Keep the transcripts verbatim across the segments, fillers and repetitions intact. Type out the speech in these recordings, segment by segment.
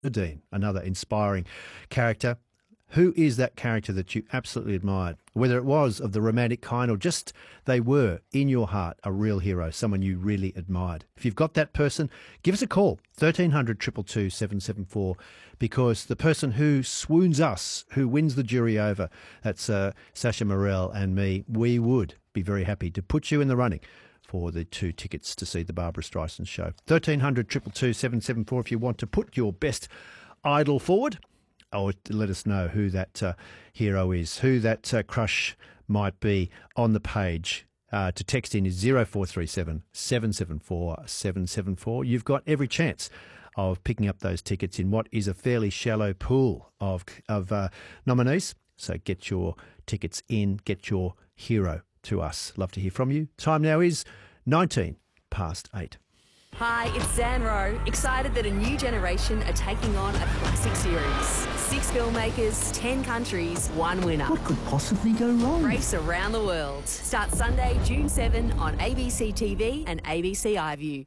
Dean, another inspiring character. Who is that character that you absolutely admired? Whether it was of the romantic kind or just they were, in your heart, a real hero, someone you really admired. If you've got that person, give us a call, thirteen hundred, two two two, seven seven four, because the person who swoons us, who wins the jury over, that's uh, Sasha Morell and me, we would be very happy to put you in the running for the two tickets to see the Barbara Streisand show. thirteen hundred, two two two, seven seven four if you want to put your best idol forward, or let us know who that uh, hero is, who that uh, crush might be on the page. Uh, to text in is zero four three seven, seven seven four, seven seven four. You've got every chance of picking up those tickets in what is a fairly shallow pool of, of uh, nominees. So get your tickets in, get your hero to us. Love to hear from you. Time now is nineteen past eight. Hi, it's Zan Rowe. Excited that a new generation are taking on a classic series. Six filmmakers, ten countries, one winner. What could possibly go wrong? Race around the world. Starts Sunday, June seventh on A B C T V and A B C iView.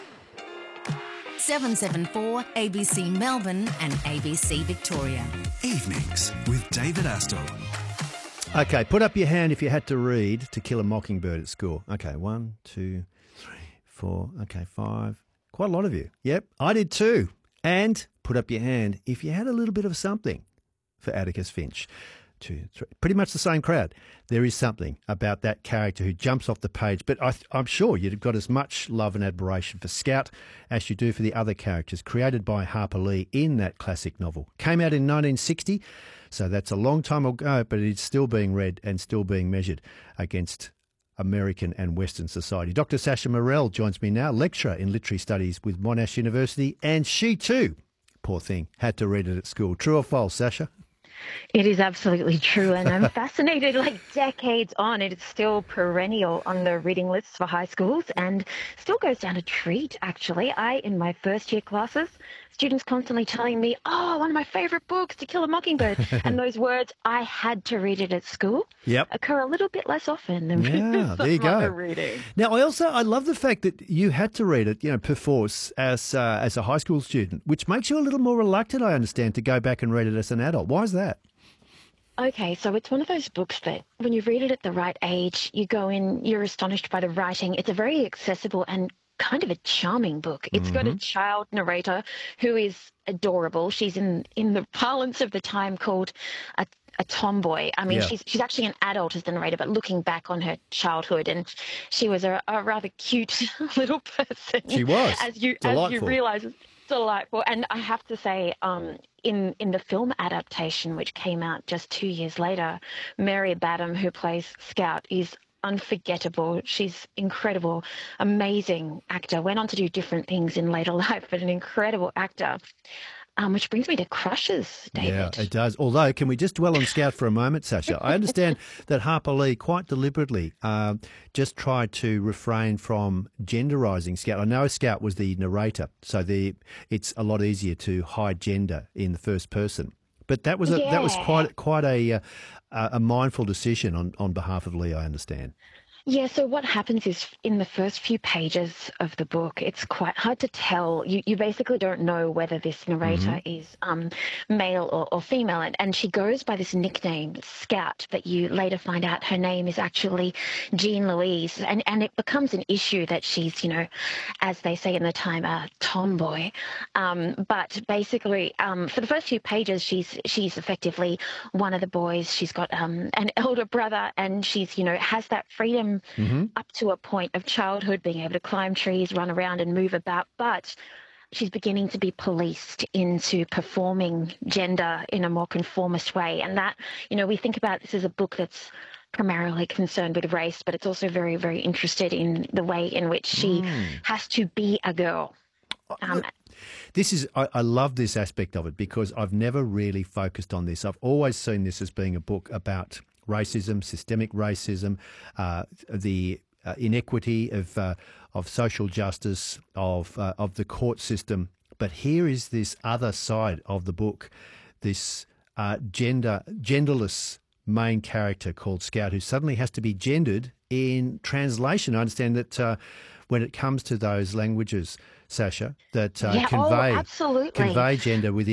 seven seven four, A B C Melbourne and A B C Victoria. Evenings with David Astle. Okay, put up your hand if you had to read To Kill a Mockingbird at school. Okay, one, two, three, four, okay, five. Quite a lot of you. Yep, I did too. And put up your hand if you had a little bit of something for Atticus Finch. Two, three. Pretty much the same crowd. There is something about that character who jumps off the page, but I, I'm sure you'd have got as much love and admiration for Scout as you do for the other characters created by Harper Lee in that classic novel. Came out in nineteen sixty, so that's a long time ago, but it's still being read and still being measured against American and Western society. Doctor Sasha Morell joins me now, lecturer in literary studies with Monash University, and she too, poor thing, had to read it at school. True or false, Sasha? It is absolutely true, and I'm fascinated, like decades on, it is still perennial on the reading lists for high schools and still goes down a treat, actually. I, in my first year classes, students constantly telling me, oh, one of my favourite books, To Kill a Mockingbird, and those words, I had to read it at school, yep. occur a little bit less often than yeah, there you some go. other reading. Now, I also, I love the fact that you had to read it, you know, perforce as, uh, as a high school student, which makes you a little more reluctant, I understand, to go back and read it as an adult. Why is that? Okay, so it's one of those books that when you read it at the right age, you go in, you're astonished by the writing. It's a very accessible and kind of a charming book. It's mm-hmm. got a child narrator who is adorable. She's in, in the parlance of the time called a, a tomboy. I mean, yeah. she's she's actually an adult as the narrator, but looking back on her childhood, and she was a, a rather cute little person. She was. As you, Delightful. as you realise. Delightful. And I have to say, um, in, in the film adaptation, which came out just two years later, Mary Badham, who plays Scout, is unforgettable. She's incredible, amazing actor. Went on to do different things in later life, but an incredible actor. Um, which brings me to crushes, David. Yeah, it does. Although, can we just dwell on Scout for a moment, Sasha? I understand that Harper Lee quite deliberately uh, just tried to refrain from genderising Scout. I know Scout was the narrator, so the it's a lot easier to hide gender in the first person. But that was a, yeah. that was quite quite a uh, a mindful decision on, on behalf of Lee, I understand. Yeah, so what happens is in the first few pages of the book, it's quite hard to tell. You you basically don't know whether this narrator mm-hmm. is um, male or, or female. And, and she goes by this nickname, Scout, but you later find out her name is actually Jean Louise. And, and it becomes an issue that she's, you know, as they say in the time, a tomboy. Um, but basically, um, for the first few pages, she's she's effectively one of the boys. She's got um, an elder brother, and she's, you know, has that freedom Mm-hmm. up to a point of childhood, being able to climb trees, run around and move about, but she's beginning to be policed into performing gender in a more conformist way. And that, you know, we think about this as a book that's primarily concerned with race, but it's also very, very interested in the way in which she mm. has to be a girl. Um, This is, I, I love this aspect of it because I've never really focused on this. I've always seen this as being a book about racism, systemic racism, uh, the uh, inequity of uh, of social justice, of uh, of the court system. But here is this other side of the book, this uh, gender genderless main character called Scout, who suddenly has to be gendered in translation. I understand that uh, when it comes to those languages, Sasha, that uh, Yeah, oh, convey absolutely. convey gender within